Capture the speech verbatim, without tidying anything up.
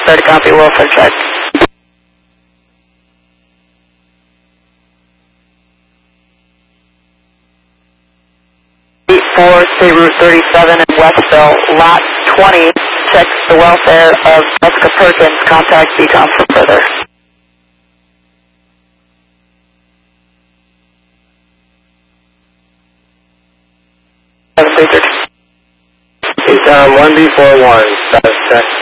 Fair to copy, welfare check. four, State Route thirty-seven in Westville, Lot twenty, check the welfare of Jessica Perkins, contact Beacon for further. Beacon one B four one, status check.